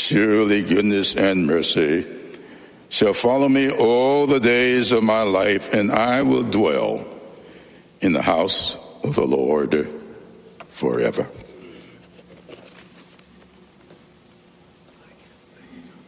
surely goodness and mercy shall follow me all the days of my life, and I will dwell in the house of the Lord forever.